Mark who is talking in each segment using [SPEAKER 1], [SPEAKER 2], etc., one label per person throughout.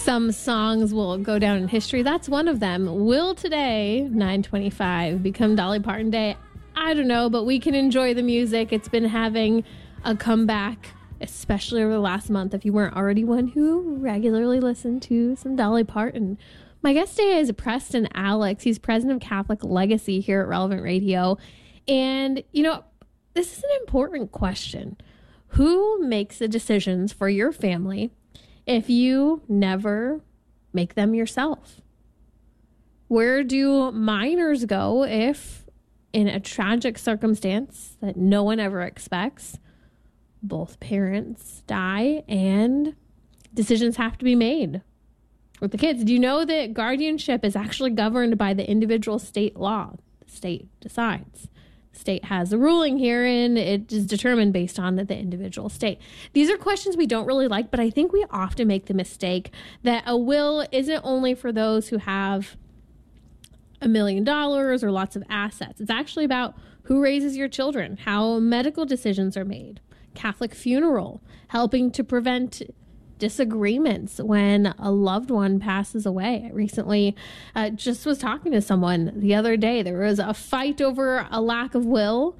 [SPEAKER 1] Some songs will go down in history. That's one of them. Will today, 9/25, become Dolly Parton Day? I don't know, but we can enjoy the music. It's been having a comeback, especially over the last month. If you weren't already one who regularly listened to some Dolly Parton. My guest today is Preston Alex. He's president of Catholic Legacy here at Relevant Radio. And, you know, this is an important question. Who makes the decisions for your family if you never make them yourself? Where do minors go if, in a tragic circumstance that no one ever expects, both parents die and decisions have to be made with the kids? Do you know that guardianship is actually governed by the individual state law? The state decides. The state has a ruling here, and it is determined based on the individual state. These are questions we don't really like, but I think we often make the mistake that a will isn't only for those who have $1 million or lots of assets. It's actually about who raises your children, how medical decisions are made, Catholic funeral, helping to prevent disagreements when a loved one passes away. I recently just was talking to someone the other day. There was a fight over a lack of will.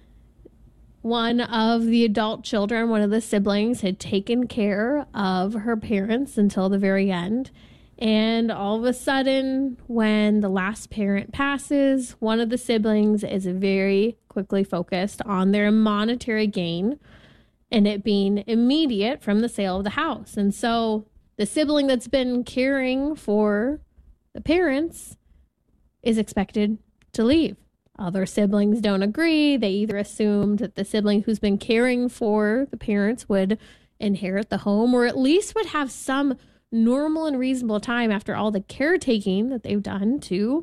[SPEAKER 1] One of the adult children, one of the siblings, had taken care of her parents until the very end. And all of a sudden, when the last parent passes, one of the siblings is very quickly focused on their monetary gain and it being immediate from the sale of the house. And so the sibling that's been caring for the parents is expected to leave. Other siblings don't agree. They either assumed that the sibling who's been caring for the parents would inherit the home, or at least would have some normal and reasonable time after all the caretaking that they've done to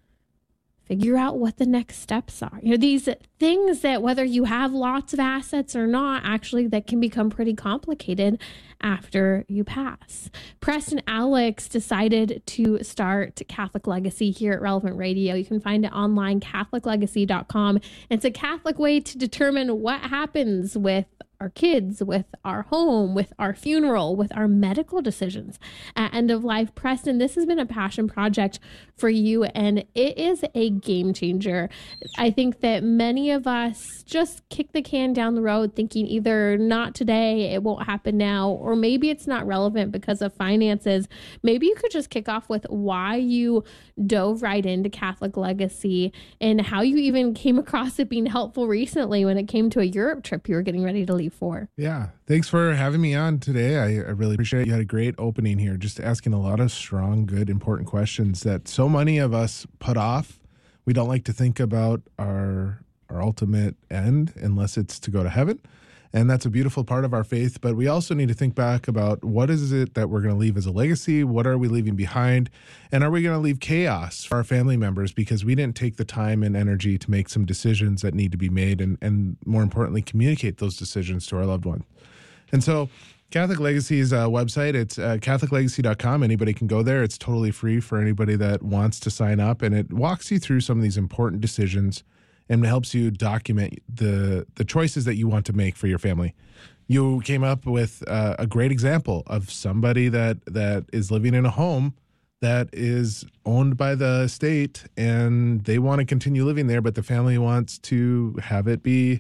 [SPEAKER 1] figure out what the next steps are. You know, these things that whether you have lots of assets or not, actually that can become pretty complicated after you pass. Preston Alex decided to start Catholic Legacy here at Relevant Radio. You can find it online, CatholicLegacy.com. It's a Catholic way to determine what happens with our kids, with our home, with our funeral, with our medical decisions at end of life. Preston, this has been a passion project for you, and it is a game changer. I think that many of us just kick the can down the road thinking either not today, it won't happen now, or maybe it's not relevant because of finances. Maybe you could just kick off with why you dove right into Catholic Legacy and how you even came across it being helpful recently when it came to a Europe trip you were getting ready to leave for.
[SPEAKER 2] Yeah. Thanks for having me on today. I really appreciate it. You had a great opening here, just asking a lot of strong, good, important questions that so many of us put off. We don't like to think about our ultimate end unless it's to go to heaven. And that's a beautiful part of our faith. But we also need to think back about what is it that we're going to leave as a legacy? What are we leaving behind? And are we going to leave chaos for our family members because we didn't take the time and energy to make some decisions that need to be made and more importantly, communicate those decisions to our loved ones? And so Catholic Legacy's website, it's CatholicLegacy.com. Anybody can go there. It's totally free for anybody that wants to sign up. And it walks you through some of these important decisions and helps you document the choices that you want to make for your family. You came up with a great example of somebody that is living in a home that is owned by the state, and they want to continue living there, but the family wants to have it be,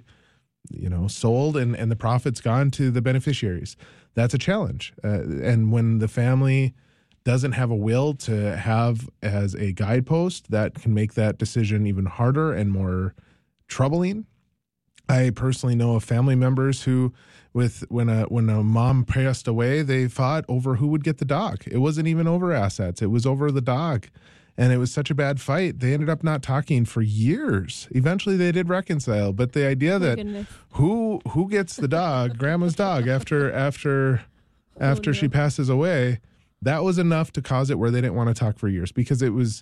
[SPEAKER 2] sold and the profits gone to the beneficiaries. That's a challenge. And when the family doesn't have a will to have as a guidepost, that can make that decision even harder and more troubling. I personally know of family members who, when a mom passed away, they fought over who would get the dog. It wasn't even over assets. It was over the dog. And it was such a bad fight. They ended up not talking for years. Eventually they did reconcile. But the idea that who gets the dog, grandma's dog, after she passes away, that was enough to cause it where they didn't want to talk for years, because it was,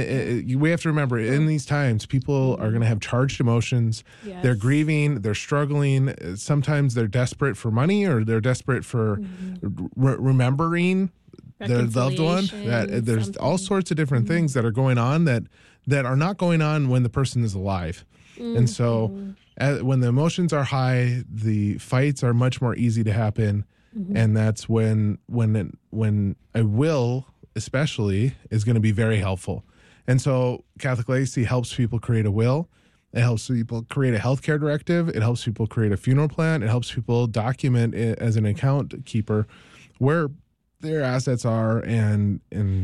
[SPEAKER 2] we have to remember, in these times, people are going to have charged emotions. Yes. They're grieving, they're struggling. Sometimes they're desperate for money, or they're desperate for remembering their loved one. There's all sorts of different things that are going on that are not going on when the person is alive. And so when the emotions are high, the fights are much more easy to happen. And that's when a will especially is going to be very helpful. And so Catholic Legacy helps people create a will. It helps people create a healthcare directive. It helps people create a funeral plan. It helps people document it as an account keeper where their assets are and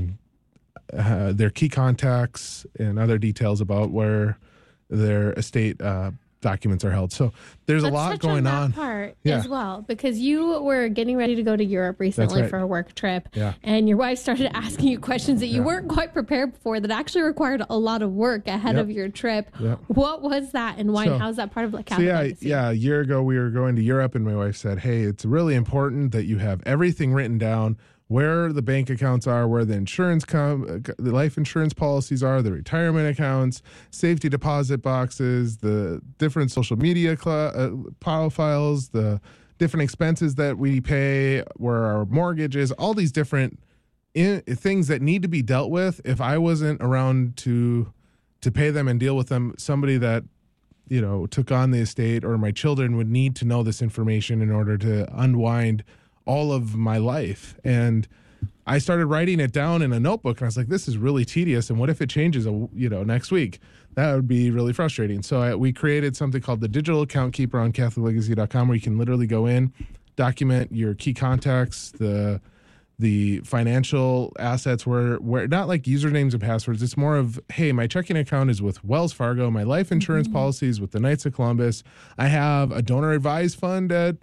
[SPEAKER 2] their key contacts and other details about where their estate documents are held. So there's a lot going on.
[SPEAKER 1] Part as well, because you were getting ready to go to Europe recently for a work trip, and your wife started asking you questions that you weren't quite prepared for that actually required a lot of work ahead of your trip. What was that, and why? And how's that part of like Catholic Legacy?
[SPEAKER 2] A year ago we were going to Europe, and my wife said, "Hey, it's really important that you have everything written down." Where the bank accounts are, where the the life insurance policies are, the retirement accounts, safety deposit boxes, the different social media profiles, the different expenses that we pay, where our mortgage is, all these different things that need to be dealt with. If I wasn't around to pay them and deal with them, somebody that took on the estate or my children would need to know this information in order to unwind all of my life. And I started writing it down in a notebook, and I was like, this is really tedious. And what if it changes, next week? That would be really frustrating. So we created something called the Digital Account Keeper on CatholicLegacy.com, where you can literally go in, document your key contacts, the financial assets, where not like usernames and passwords. It's more of, hey, my checking account is with Wells Fargo, my life insurance policies with the Knights of Columbus. I have a donor advised fund at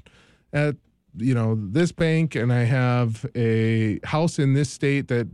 [SPEAKER 2] this bank, and I have a house in this state that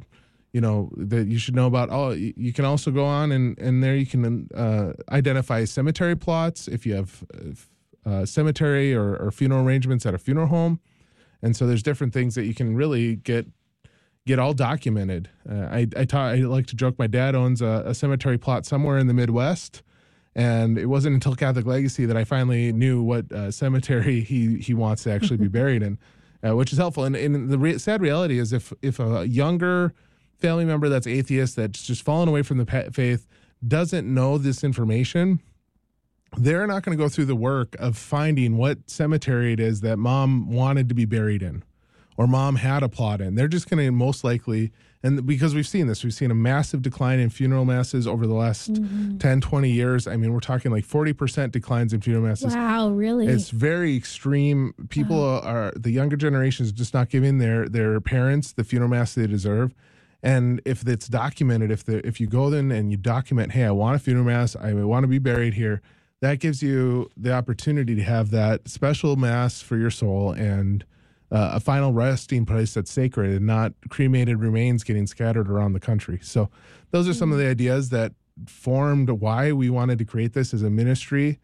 [SPEAKER 2] you should know about. Oh, you can also go on and there you can identify cemetery plots if you have cemetery or funeral arrangements at a funeral home. And so there's different things that you can really get all documented. I like to joke my dad owns a cemetery plot somewhere in the Midwest. And it wasn't until Catholic Legacy that I finally knew what cemetery he wants to actually be buried in, which is helpful. And the sad reality is if a younger family member that's atheist, that's just fallen away from the faith, doesn't know this information, they're not going to go through the work of finding what cemetery it is that mom wanted to be buried in or mom had a plot in. They're just going to most likely... And because we've seen a massive decline in funeral masses over the last 10, 20 years. I mean, we're talking like 40% declines in funeral masses.
[SPEAKER 1] Wow, really?
[SPEAKER 2] It's very extreme. People the younger generation is just not giving their parents the funeral mass they deserve. And if it's documented, if you go in and you document, hey, I want a funeral mass, I want to be buried here, that gives you the opportunity to have that special mass for your soul and a final resting place that's sacred and not cremated remains getting scattered around the country. So those are some of the ideas that formed why we wanted to create this as a ministry,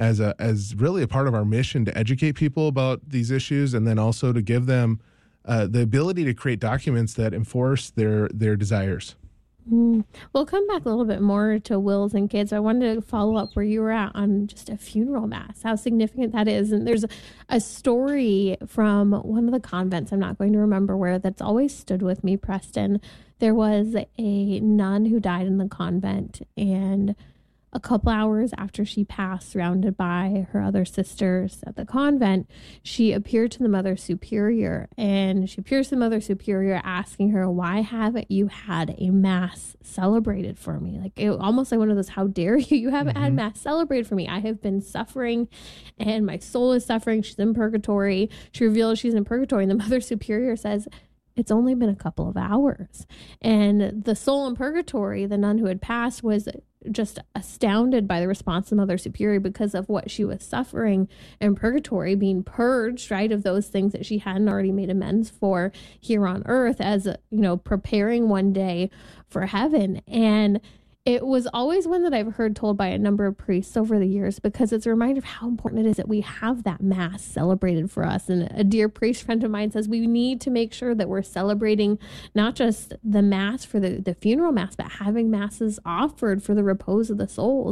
[SPEAKER 2] as really a part of our mission to educate people about these issues, and then also to give them the ability to create documents that enforce their desires.
[SPEAKER 1] We'll come back a little bit more to wills and kids. I wanted to follow up where you were at on just a funeral mass, how significant that is. And there's a story from one of the convents, I'm not going to remember where, that's always stood with me, Preston. There was a nun who died in the convent, and a couple hours after she passed, surrounded by her other sisters at the convent, she appeared to the Mother Superior. And she appears to the Mother Superior asking her, why haven't you had a mass celebrated for me? Like, almost like one of those, how dare you? You haven't had mass celebrated for me. I have been suffering and my soul is suffering. She's in purgatory. She reveals she's in purgatory. And the Mother Superior says, it's only been a couple of hours. And the soul in purgatory, the nun who had passed, was just astounded by the response of Mother Superior because of what she was suffering in purgatory, being purged, right, of those things that she hadn't already made amends for here on earth, as, preparing one day for heaven. And it was always one that I've heard told by a number of priests over the years, because it's a reminder of how important it is that we have that mass celebrated for us. And a dear priest friend of mine says we need to make sure that we're celebrating not just the mass for the funeral mass, but having masses offered for the repose of the souls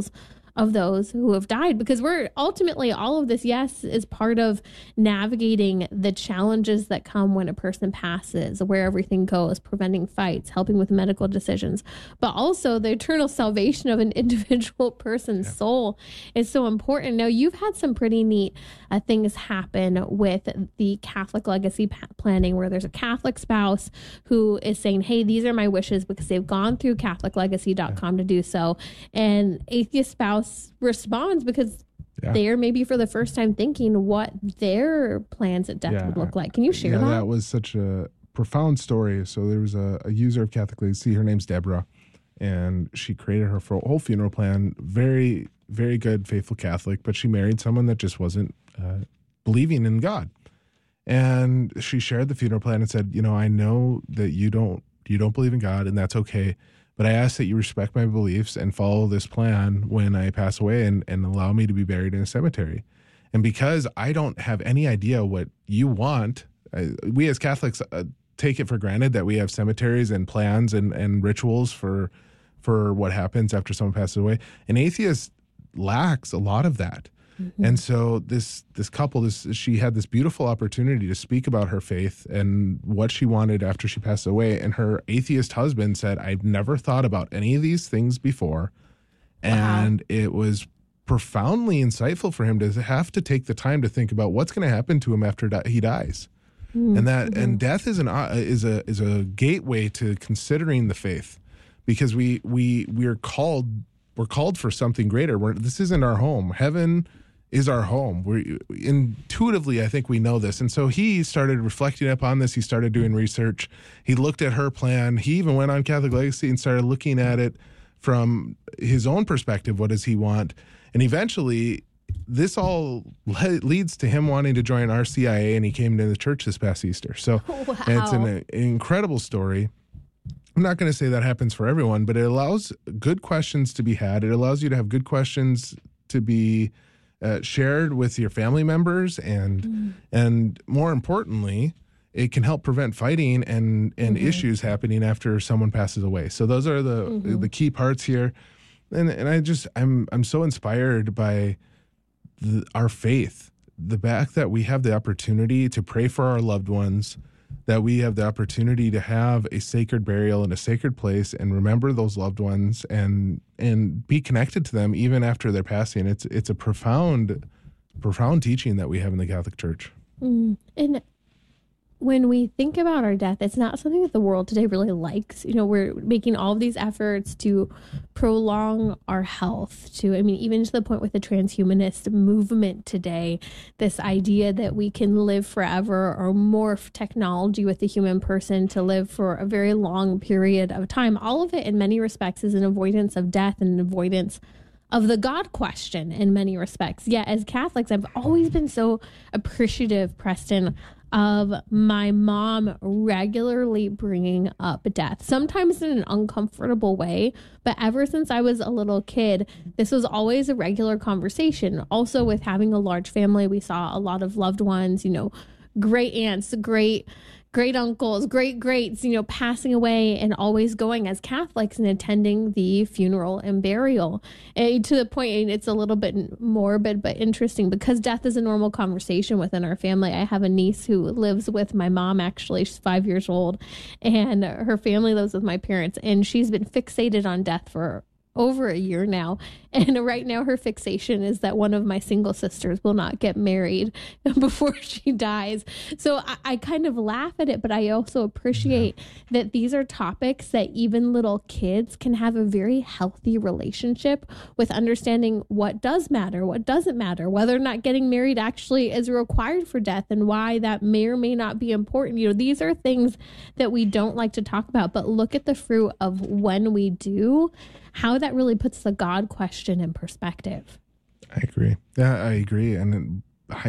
[SPEAKER 1] of those who have died, because we're ultimately, all of this, yes, is part of navigating the challenges that come when a person passes, where everything goes, preventing fights, helping with medical decisions, but also the eternal salvation of an individual person's soul is so important. Now, you've had some pretty neat things happen with the Catholic legacy planning, where there's a Catholic spouse who is saying, hey, these are my wishes, because they've gone through CatholicLegacy.com to do so. And atheist spouse responds because they're maybe for the first time thinking what their plans at death would look like. Can you share that?
[SPEAKER 2] That was such a profound story. So there was a user of Catholic Legacy. Her name's Deborah, and she created her whole funeral plan. Very, very good, faithful Catholic, but she married someone that just wasn't believing in God. And she shared the funeral plan and said, I know that you don't believe in God, and that's okay. But I ask that you respect my beliefs and follow this plan when I pass away, and allow me to be buried in a cemetery. And because I don't have any idea what you want, we as Catholics take it for granted that we have cemeteries and plans and rituals for what happens after someone passes away. An atheist lacks a lot of that. Mm-hmm. And so this couple, she had this beautiful opportunity to speak about her faith and what she wanted after she passed away. And her atheist husband said, I've never thought about any of these things before. Wow. And it was profoundly insightful for him to have to take the time to think about what's going to happen to him after he dies. Mm-hmm. And death is a gateway to considering the faith, because we're called for something greater. This isn't our home. Heaven is our home. Intuitively, I think we know this. And so he started reflecting upon this. He started doing research. He looked at her plan. He even went on Catholic Legacy and started looking at it from his own perspective. What does he want? And eventually, this all leads to him wanting to join RCIA, and he came to the church this past Easter. So It's an incredible story. I'm not going to say that happens for everyone, but it allows good questions to be had. It allows you to have good questions to be shared with your family members, and more importantly, it can help prevent fighting and issues happening after someone passes away. So those are the key parts here, and I'm so inspired by our faith, the fact that we have the opportunity to pray for our loved ones, that we have the opportunity to have a sacred burial in a sacred place and remember those loved ones and be connected to them even after their passing. It's a profound teaching that we have in the Catholic Church.
[SPEAKER 1] And when we think about our death, it's not something that the world today really likes. We're making all of these efforts to prolong our health, even to the point with the transhumanist movement today, this idea that we can live forever or morph technology with the human person to live for a very long period of time. All of it, in many respects, is an avoidance of death and an avoidance of the God question in many respects. Yet, as Catholics, I've always been so appreciative, Preston, of my mom regularly bringing up death, sometimes in an uncomfortable way. But ever since I was a little kid, this was always a regular conversation. Also, with having a large family, we saw a lot of loved ones, great aunts, great uncles, great greats, passing away, and always going as Catholics and attending the funeral and burial. And to the point, it's a little bit morbid, but interesting, because death is a normal conversation within our family. I have a niece who lives with my mom, actually. She's 5 years old, and her family lives with my parents, and she's been fixated on death for over a year now. And right now her fixation is that one of my single sisters will not get married before she dies. So I kind of laugh at it, but I also appreciate that these are topics that even little kids can have a very healthy relationship with, understanding what does matter, what doesn't matter, whether or not getting married actually is required for death, and why that may or may not be important. These are things that we don't like to talk about, but look at the fruit of when we do, how that really puts the God question in perspective.
[SPEAKER 2] I agree. Yeah, I agree. And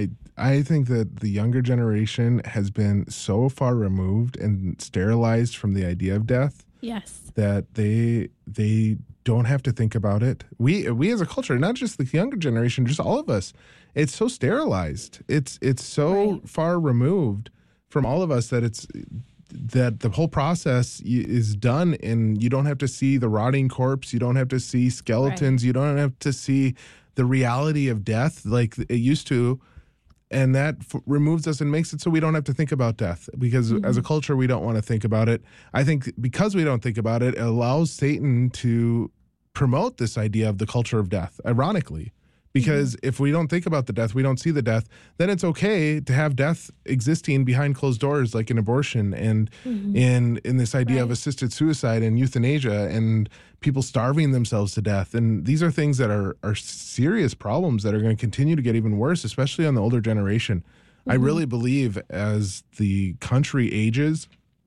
[SPEAKER 2] I think that the younger generation has been so far removed and sterilized from the idea of death.
[SPEAKER 1] Yes.
[SPEAKER 2] That they don't have to think about it. We as a culture, not just the younger generation, just all of us, it's so sterilized. It's so far removed from all of us that that the whole process is done, and you don't have to see the rotting corpse. You don't have to see skeletons. Right. You don't have to see the reality of death like it used to. And that removes us and makes it so we don't have to think about death, because as a culture, we don't want to think about it. I think because we don't think about it, it allows Satan to promote this idea of the culture of death, ironically. Because if we don't think about the death, we don't see the death, then it's okay to have death existing behind closed doors, like an abortion and in this idea of assisted suicide and euthanasia and people starving themselves to death. And these are things that are serious problems that are going to continue to get even worse, especially on the older generation. I really believe as the country ages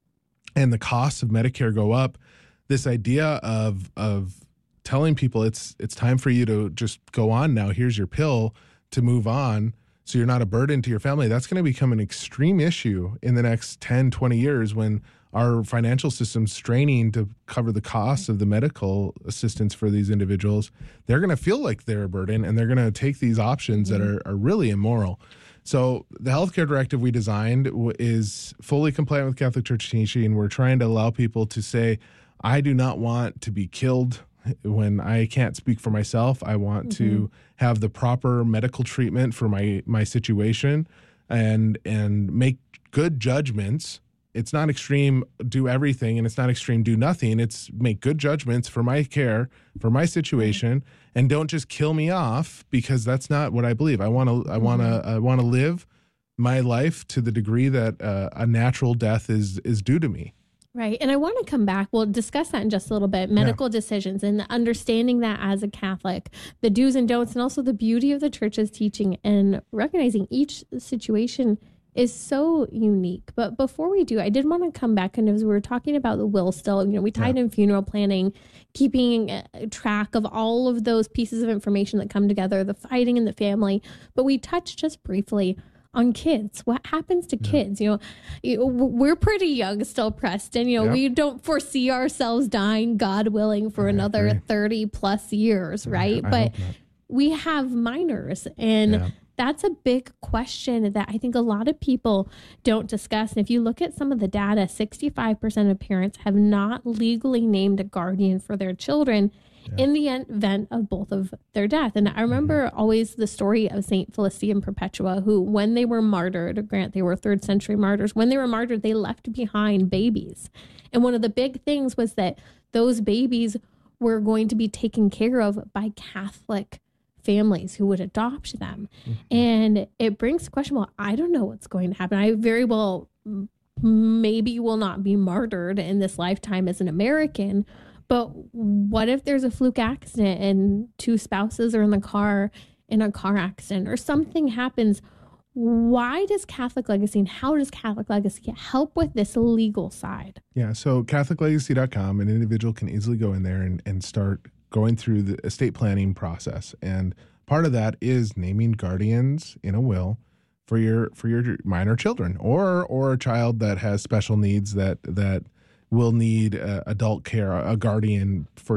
[SPEAKER 2] and the costs of Medicare go up, this idea of telling people it's time for you to just go on now, here's your pill to move on so you're not a burden to your family, that's going to become an extreme issue in the next 10, 20 years when our financial system's straining to cover the costs of the medical assistance for these individuals. They're going to feel like they're a burden, and they're going to take these options that are really immoral. So the healthcare directive we designed is fully compliant with Catholic Church teaching. We're trying to allow people to say, I do not want to be killed when I can't speak for myself. I want to have the proper medical treatment for my situation and make good judgments. It's not extreme do everything, and it's not extreme do nothing. It's make good judgments for my care, for my situation, and don't just kill me off, because that's not what I believe. I want to live my life to the degree that a natural death is due to me.
[SPEAKER 1] Right. And I want to come back. We'll discuss that in just a little bit. Medical decisions and understanding that as a Catholic, the do's and don'ts, and also the beauty of the church's teaching and recognizing each situation is so unique. But before we do, I did want to come back, and as we were talking about the will still, we tied in funeral planning, keeping track of all of those pieces of information that come together, the fighting in the family. But we touched just briefly on kids. What happens to kids? We're pretty young still, Preston. We don't foresee ourselves dying, God willing, for another 30 plus years, right? But we have minors, and that's a big question that I think a lot of people don't discuss. And if you look at some of the data, 65% of parents have not legally named a guardian for their children in the event of both of their death. And I remember always the story of St. Felicity and Perpetua, who, when they were martyred, they were 3rd century martyrs, when they were martyred, they left behind babies. And one of the big things was that those babies were going to be taken care of by Catholic families who would adopt them. And it brings the question, well, I don't know what's going to happen. I very well maybe will not be martyred in this lifetime as an American, but what if there's a fluke accident and 2 spouses are in the car in a car accident or something happens? Why does Catholic Legacy, and how does Catholic Legacy help with this legal side?
[SPEAKER 2] Yeah, so CatholicLegacy.com, an individual can easily go in there and start going through the estate planning process. And part of that is naming guardians in a will for your minor children or a child that has special needs that will need adult care, a guardian for,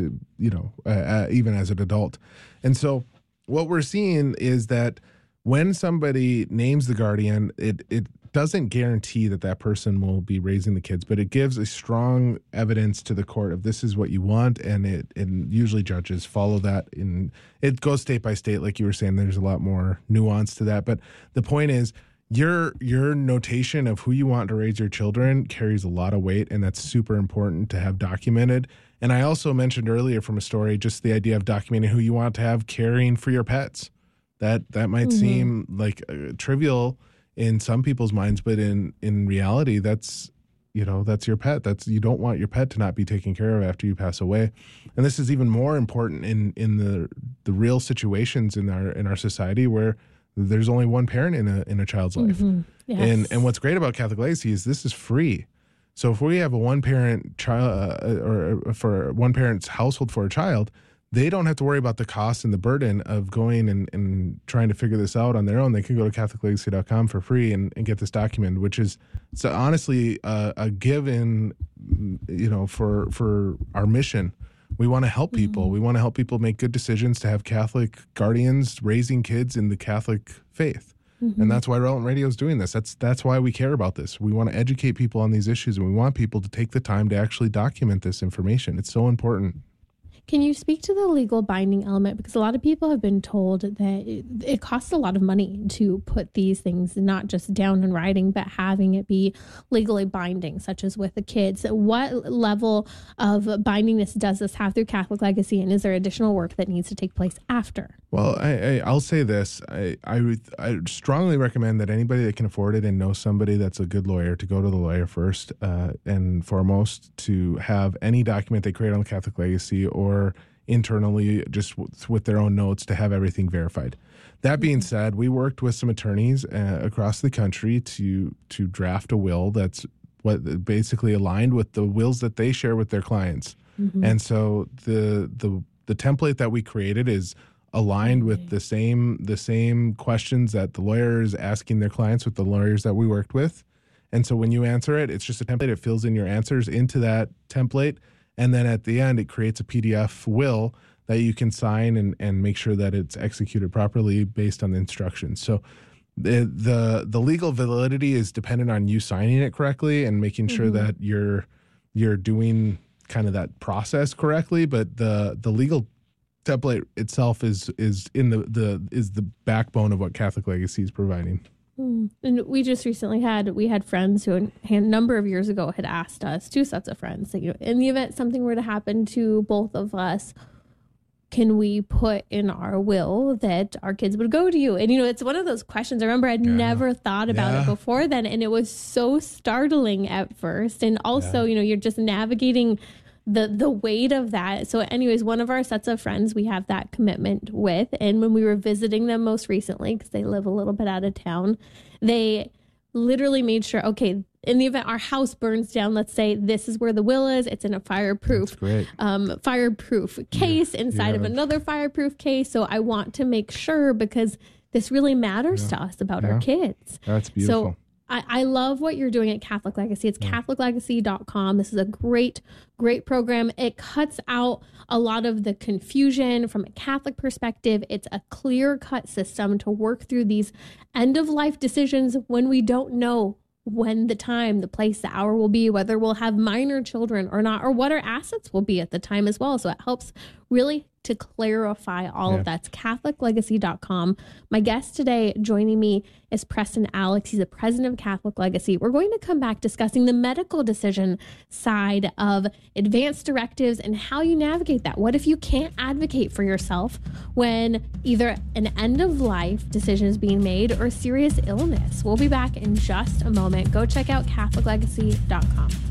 [SPEAKER 2] even as an adult. And so what we're seeing is that when somebody names the guardian, it doesn't guarantee that person will be raising the kids, but it gives a strong evidence to the court of this is what you want, and usually judges follow that. It goes state by state, like you were saying. There's a lot more nuance to that, but the point is, your notation of who you want to raise your children carries a lot of weight, and that's super important to have documented. And I also mentioned earlier from a story just the idea of documenting who you want to have caring for your pets. That might seem like trivial in some people's minds, but in reality, that's your pet. You don't want your pet to not be taken care of after you pass away. And this is even more important in the real situations in our society where there's only one parent in a child's life.
[SPEAKER 1] Yes.
[SPEAKER 2] And what's great about Catholic Legacy is this is free. So if we have a one-parent child or for one parent's household for a child, they don't have to worry about the cost and the burden of going and trying to figure this out on their own. They can go to CatholicLegacy.com for free and get this document, which is honestly a given, for our mission. We want to help people. We want to help people make good decisions to have Catholic guardians raising kids in the Catholic faith. And that's why Relevant Radio is doing this. That's why we care about this. We want to educate people on these issues, and we want people to take the time to actually document this information. It's so important.
[SPEAKER 1] Can you speak to the legal binding element? Because a lot of people have been told that it costs a lot of money to put these things not just down in writing, but having it be legally binding, such as with the kids. What level of bindingness does this have through Catholic Legacy, and is there additional work that needs to take place after?
[SPEAKER 2] Well, I'll say this. I strongly recommend that anybody that can afford it and knows somebody that's a good lawyer to go to the lawyer first and foremost to have any document they create on the Catholic Legacy or internally just with their own notes to have everything verified. That being said, we worked with some attorneys across the country to draft a will that's what basically aligned with the wills that they share with their clients. And so the template that we created is aligned with the same questions that the lawyer is asking their clients with the lawyers that we worked with. And so when you answer it, it's just a template. It fills in your answers into that template. And then at the end, it creates a PDF will that you can sign and make sure that it's executed properly based on the instructions. So the legal validity is dependent on you signing it correctly and making sure that you're doing kind of that process correctly. But the legal template itself is the backbone of what Catholic Legacy is providing.
[SPEAKER 1] And we just recently had friends who a number of years ago had asked us, two sets of friends, that, in the event something were to happen to both of us, can we put in our will that our kids would go to you? And, it's one of those questions. I remember I'd never thought about it before then. And it was so startling at first. And also, you're just navigating the weight of that. So anyways, one of our sets of friends we have that commitment with, and when we were visiting them most recently, because they live a little bit out of town, they literally made sure, okay, in the event our house burns down, let's say this is where the will is, it's in a fireproof case inside of another fireproof case. So I want to make sure, because this really matters to us about our kids.
[SPEAKER 2] That's beautiful.
[SPEAKER 1] So I love what you're doing at Catholic Legacy. It's CatholicLegacy.com. This is a great program. It cuts out a lot of the confusion from a Catholic perspective. It's a clear-cut system to work through these end-of-life decisions when we don't know when the time, the place, the hour will be, whether we'll have minor children or not, or what our assets will be at the time as well. So it helps really to clarify all of that. It's CatholicLegacy.com. My guest today joining me is Preston Alex. He's the president of Catholic Legacy. We're going to come back discussing the medical decision side of advanced directives and how you navigate that. What if you can't advocate for yourself when either an end-of-life decision is being made or serious illness? We'll be back in just a moment. Go check out CatholicLegacy.com.